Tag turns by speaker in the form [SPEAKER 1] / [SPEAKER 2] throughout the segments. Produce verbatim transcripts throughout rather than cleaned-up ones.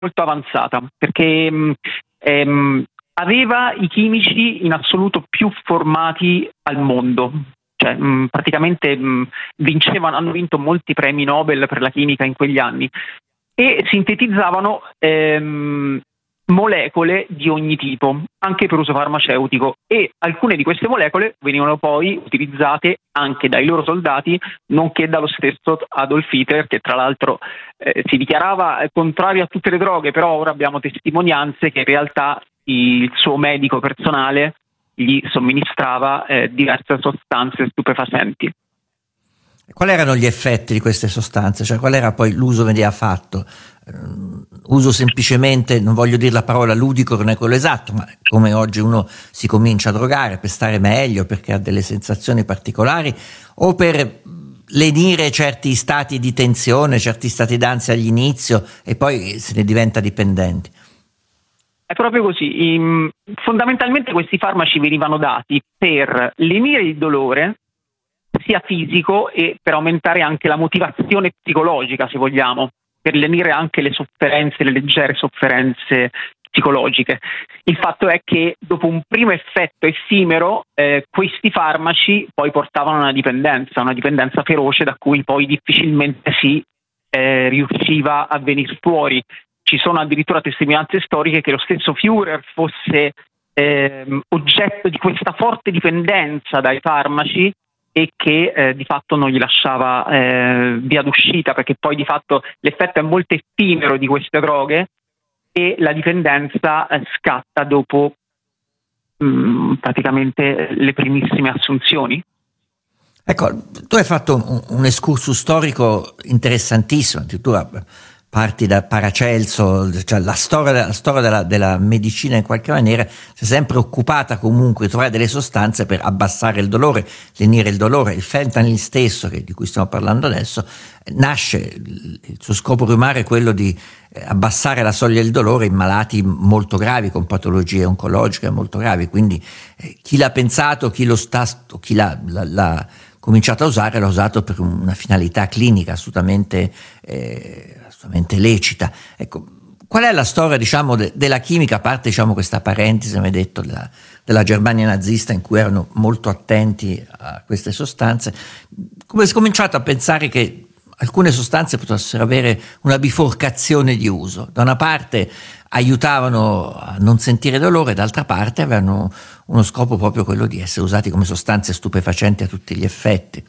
[SPEAKER 1] molto avanzata, perché mh, ehm, aveva i chimici in assoluto più formati al mondo. Cioè, mh, praticamente mh, vincevano, hanno vinto molti premi Nobel per la chimica in quegli anni e sintetizzavano ehm, molecole di ogni tipo, anche per uso farmaceutico, e alcune di queste molecole venivano poi utilizzate anche dai loro soldati, nonché dallo stesso Adolf Hitler, che tra l'altro eh, si dichiarava contrario a tutte le droghe, però ora abbiamo testimonianze che in realtà il suo medico personale gli somministrava eh, diverse sostanze stupefacenti.
[SPEAKER 2] Quali erano gli effetti di queste sostanze? Cioè, qual era poi l'uso che ne ha fatto? Uh, uso semplicemente, non voglio dire la parola ludico, non è quello esatto, ma come oggi uno si comincia a drogare per stare meglio, perché ha delle sensazioni particolari, o per lenire certi stati di tensione, certi stati d'ansia all'inizio e poi se ne diventa dipendenti.
[SPEAKER 1] È proprio così. In, fondamentalmente questi farmaci venivano dati per lenire il dolore, sia fisico, e per aumentare anche la motivazione psicologica, se vogliamo, per lenire anche le sofferenze, le leggere sofferenze psicologiche. Il fatto è che dopo un primo effetto effimero, eh, questi farmaci poi portavano a una dipendenza, una dipendenza feroce da cui poi difficilmente si eh, riusciva a venire fuori. Ci sono addirittura testimonianze storiche che lo stesso Führer fosse eh, oggetto di questa forte dipendenza dai farmaci e che eh, di fatto non gli lasciava eh, via d'uscita, perché poi di fatto l'effetto è molto effimero di queste droghe e la dipendenza eh, scatta dopo mh, praticamente le primissime assunzioni.
[SPEAKER 2] Ecco, tu hai fatto un, un excursus storico interessantissimo, addirittura parti da Paracelso, cioè la storia, la storia della, della medicina in qualche maniera si è sempre occupata comunque di trovare delle sostanze per abbassare il dolore, lenire il dolore. Il fentanyl stesso, che, di cui stiamo parlando adesso, nasce, il suo scopo primario è quello di abbassare la soglia del dolore in malati molto gravi, con patologie oncologiche molto gravi, quindi eh, chi l'ha pensato, chi lo sta, chi l'ha, l'ha, l'ha cominciato a usare, l'ha usato per una finalità clinica assolutamente eh, assolutamente lecita. Ecco, qual è la storia, diciamo, de- della chimica, a parte, diciamo, questa parentesi, come detto, della, della Germania nazista, in cui erano molto attenti a queste sostanze? Come si è cominciato a pensare che alcune sostanze potessero avere una biforcazione di uso? Da una parte aiutavano a non sentire dolore, d'altra parte avevano uno scopo proprio quello di essere usati come sostanze stupefacenti a tutti gli effetti.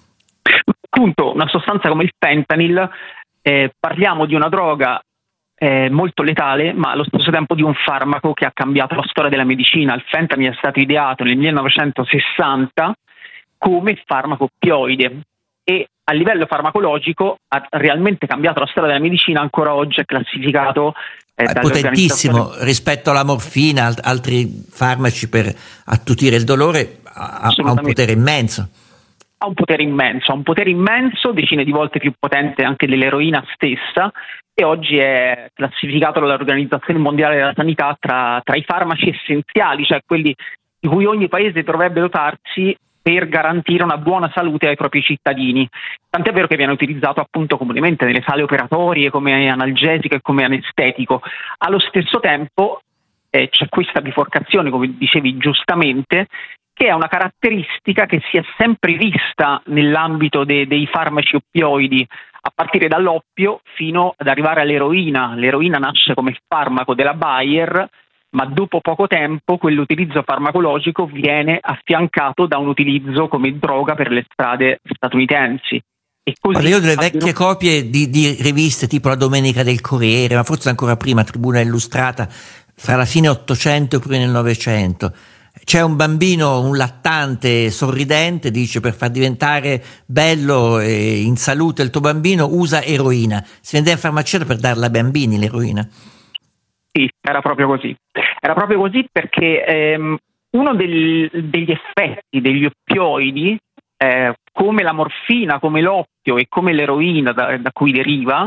[SPEAKER 1] Appunto, una sostanza come il fentanyl, eh, parliamo di una droga eh, molto letale, ma allo stesso tempo di un farmaco che ha cambiato la storia della medicina. Il fentanyl è stato ideato nel millenovecentosessanta come farmaco oppioide e a livello farmacologico ha realmente cambiato la storia della medicina. Ancora oggi è classificato eh,
[SPEAKER 2] è potentissimo rispetto alla morfina, alt- altri farmaci per attutire il dolore, ha, ha un potere immenso.
[SPEAKER 1] Ha un potere immenso, ha un potere immenso, decine di volte più potente anche dell'eroina stessa, e oggi è classificato dall'Organizzazione Mondiale della Sanità tra, tra i farmaci essenziali, cioè quelli di cui ogni paese dovrebbe dotarsi per garantire una buona salute ai propri cittadini. Tant'è vero che viene utilizzato appunto comunemente nelle sale operatorie come analgesico e come anestetico. Allo stesso tempo eh, c'è questa biforcazione, come dicevi giustamente, che è una caratteristica che si è sempre vista nell'ambito de- dei farmaci oppioidi, a partire dall'oppio fino ad arrivare all'eroina. L'eroina nasce come farmaco della Bayer, ma dopo poco tempo quell'utilizzo farmacologico viene affiancato da un utilizzo come droga per le strade statunitensi. E così
[SPEAKER 2] Guarda, io ho delle vecchie copie di, di riviste tipo La Domenica del Corriere, ma forse ancora prima Tribuna Illustrata, fra la fine Ottocento e poi nel Novecento. C'è un bambino, un lattante sorridente, dice: per far diventare bello e in salute il tuo bambino usa eroina. Si vendeva in farmacia per darla ai bambini l'eroina.
[SPEAKER 1] Sì, era proprio così. Era proprio così perché ehm, uno del, degli effetti degli oppioidi, eh, come la morfina, come l'oppio e come l'eroina da, da cui deriva,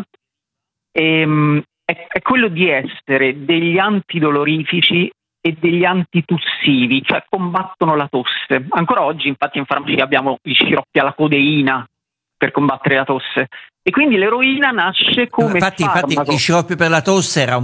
[SPEAKER 1] ehm, è, è quello di essere degli antidolorifici e degli antitussivi, cioè combattono la tosse. Ancora oggi, infatti, in farmacia abbiamo gli sciroppi alla codeina per combattere la tosse. E quindi l'eroina nasce come
[SPEAKER 2] infatti,
[SPEAKER 1] farmaco.
[SPEAKER 2] Infatti il sciroppo per la tosse era un